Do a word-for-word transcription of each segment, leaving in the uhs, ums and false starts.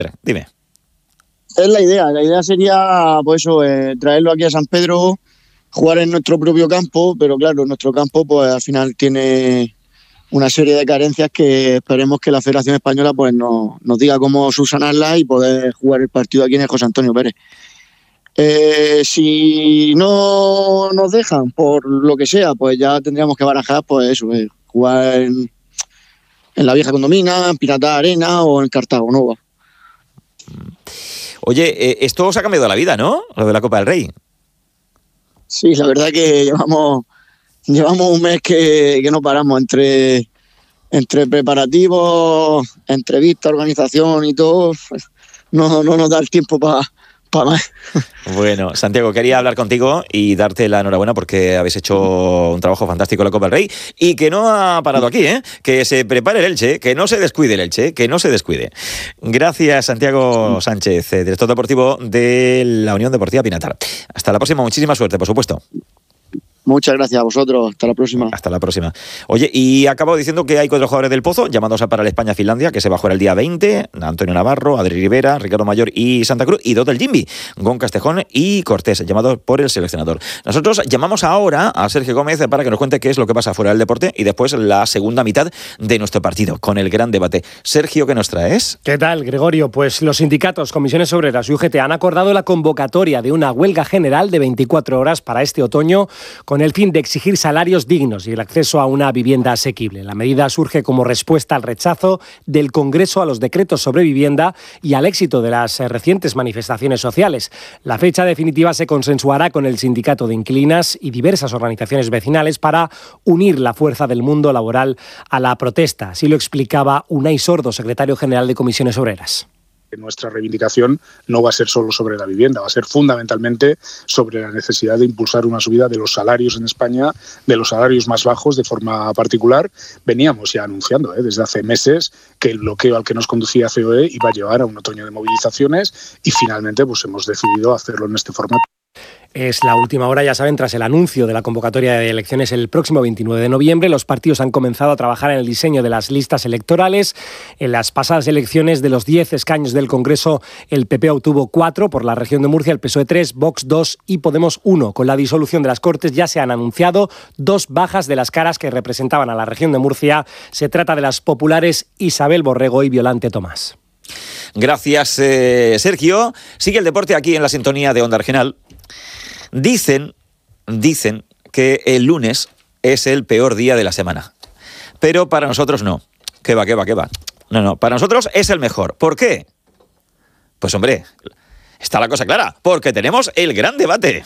Dime. Es la idea, la idea sería pues eso, eh, traerlo aquí a San Pedro, jugar en nuestro propio campo, pero claro, nuestro campo pues al final tiene una serie de carencias que esperemos que la Federación Española pues nos, nos diga cómo subsanarlas y poder jugar el partido aquí en el José Antonio Pérez. Eh, si no nos dejan por lo que sea, pues ya tendríamos que barajar pues eso, eh, jugar en, en la vieja Condomina, en Pirata Arena o en Cartago Nova. Oye, eh, esto os ha cambiado la vida, ¿no? Lo de la Copa del Rey. Sí, la verdad que llevamos llevamos un mes que, que no paramos entre, entre preparativos, entrevistas, organización y todo. No, no nos da el tiempo para pa más. Bueno, Santiago, quería hablar contigo y darte la enhorabuena porque habéis hecho un trabajo fantástico en la Copa del Rey y que no ha parado aquí, ¿eh? Que se prepare el Elche, que no se descuide el Elche, que no se descuide. Gracias, Santiago Sánchez, director deportivo de la Unión Deportiva Pinatar. Hasta la próxima, muchísima suerte, por supuesto. Muchas gracias a vosotros. Hasta la próxima. Hasta la próxima. Oye, y acabo diciendo que hay cuatro jugadores del Pozo llamados a para el España-Finlandia, que se va a jugar el día veinte. Antonio Navarro, Adri Rivera, Ricardo Mayor y Santa Cruz. Y dos del Jimbi, Gon Castejón y Cortés, llamados por el seleccionador. Nosotros llamamos ahora a Sergio Gómez para que nos cuente qué es lo que pasa fuera del deporte y después la segunda mitad de nuestro partido, con el gran debate. Sergio, ¿qué nos traes? ¿Qué tal, Gregorio? Pues los sindicatos, comisiones obreras y U G T han acordado la convocatoria de una huelga general de veinticuatro horas para este otoño con el fin de exigir salarios dignos y el acceso a una vivienda asequible. La medida surge como respuesta al rechazo del Congreso a los decretos sobre vivienda y al éxito de las recientes manifestaciones sociales. La fecha definitiva se consensuará con el sindicato de inquilinas y diversas organizaciones vecinales para unir la fuerza del mundo laboral a la protesta. Así lo explicaba Unai Sordo, secretario general de Comisiones Obreras. Nuestra reivindicación no va a ser solo sobre la vivienda, va a ser fundamentalmente sobre la necesidad de impulsar una subida de los salarios en España, de los salarios más bajos de forma particular. Veníamos ya anunciando ¿eh? desde hace meses que el bloqueo al que nos conducía C O E iba a llevar a un otoño de movilizaciones y finalmente pues hemos decidido hacerlo en este formato. Es la última hora, ya saben, tras el anuncio de la convocatoria de elecciones el próximo veintinueve de noviembre, los partidos han comenzado a trabajar en el diseño de las listas electorales. En las pasadas elecciones, de los diez escaños del Congreso, el P P obtuvo cuatro por la región de Murcia, el P S O E tres, Vox dos y Podemos uno. Con la disolución de las Cortes ya se han anunciado dos bajas de las caras que representaban a la región de Murcia. Se trata de las populares Isabel Borrego y Violante Tomás. Gracias, eh, Sergio. Sigue el deporte aquí en la sintonía de Onda Regional. Dicen, dicen que el lunes es el peor día de la semana. Pero para nosotros no. ¿Qué va, qué va, qué va? No, no, para nosotros es el mejor. ¿Por qué? Pues hombre, está la cosa clara. Porque tenemos el gran debate.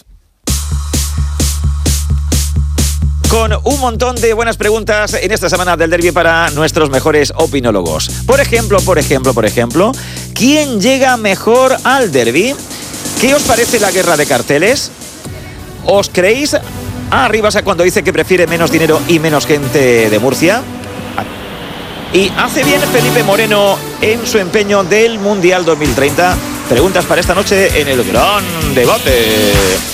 Con un montón de buenas preguntas en esta semana del derbi para nuestros mejores opinólogos. Por ejemplo, por ejemplo, por ejemplo, ¿quién llega mejor al derbi? ¿Qué os parece la guerra de carteles? ¿Os creéis a Arribas cuando dice que prefiere menos dinero y menos gente de Murcia? ¿Y hace bien Felipe Moreno en su empeño del Mundial dos mil treinta? Preguntas para esta noche en el gran debate.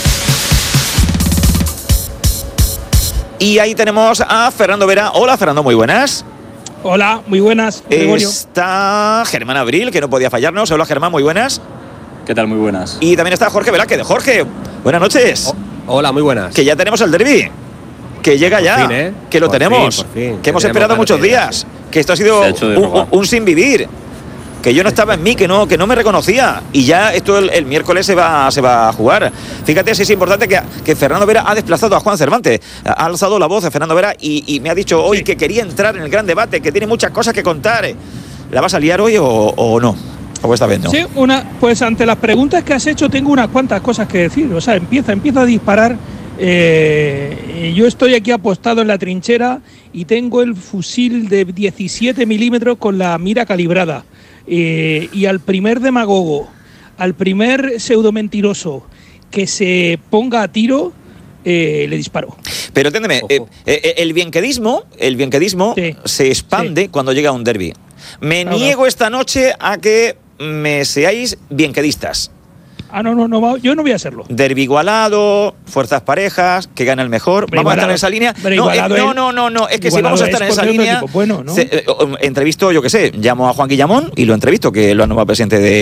Y ahí tenemos a Fernando Vera. Hola, Fernando, muy buenas. Hola, muy buenas, Gregorio. Está Germán Abril, que no podía fallarnos. Hola, Germán, muy buenas. ¿Qué tal? Muy buenas. Y también está Jorge Velázquez. Jorge, buenas noches. Oh, hola, muy buenas. Que ya tenemos el derbi. Que llega por ya. Fin, ¿eh? Que lo por tenemos. Fin, por fin. Que hemos esperado muchos días. Que esto ha sido un, un, un sin vivir. Que yo no estaba en mí, que no, que no me reconocía. Y ya esto el, el miércoles se va, se va a jugar. Fíjate si es importante que, que Fernando Vera ha desplazado a Juan Cervantes. Ha alzado la voz de Fernando Vera y, y me ha dicho hoy sí. que quería entrar en el gran debate, que tiene muchas cosas que contar. ¿La vas a liar hoy o, o no? ¿O esta vez no? Sí, una, pues ante las preguntas que has hecho tengo unas cuantas cosas que decir. O sea, empieza, empieza a disparar. Eh, yo estoy aquí apostado en la trinchera y tengo el fusil de diecisiete milímetros con la mira calibrada. Eh, y al primer demagogo, al primer pseudo mentiroso que se ponga a tiro, eh, le disparo. Pero entiéndeme, eh, eh, el bienquedismo, el bienquedismo sí. se expande sí. cuando llega un derbi. Me claro. niego esta noche a que me seáis bienquedistas. Ah, no, no, no, yo no voy a serlo. Derbi igualado, fuerzas parejas, que gana el mejor. Pero vamos igualado, a estar en esa línea. pero No, eh, igualado no, es- no, no, no, es que si igualado vamos a estar es en esa porque es un línea, equipo bueno, ¿no? se- eh, entrevisto, yo qué sé, llamo a Juan Guillamón y lo entrevisto, que es el nuevo presidente de